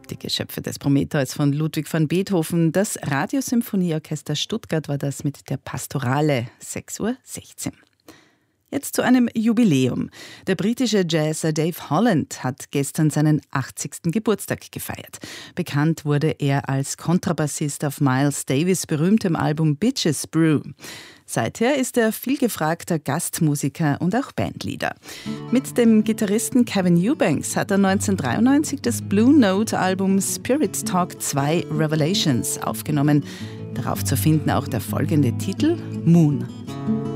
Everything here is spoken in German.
Die Geschöpfe des Prometheus von Ludwig van Beethoven. Das Radiosymphonieorchester Stuttgart war das mit der Pastorale, 6:16 Uhr. Jetzt zu einem Jubiläum. Der britische Jazzer Dave Holland hat gestern seinen 80. Geburtstag gefeiert. Bekannt wurde er als Kontrabassist auf Miles Davis' berühmtem Album Bitches Brew. Seither ist er vielgefragter Gastmusiker und auch Bandleader. Mit dem Gitarristen Kevin Eubanks hat er 1993 das Blue Note-Album Spirit Talk 2 Revelations aufgenommen. Darauf zu finden auch der folgende Titel Moon.